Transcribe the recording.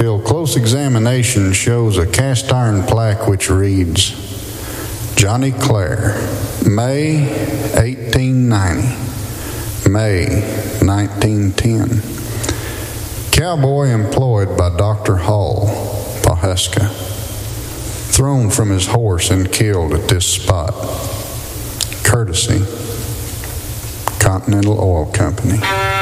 until close examination shows a cast iron plaque which reads, Johnny Clare, May 1890, May 1910. Cowboy employed by Dr. Hall, Pawhuska. Thrown from his horse and killed at this spot. Courtesy, Continental Oil Company.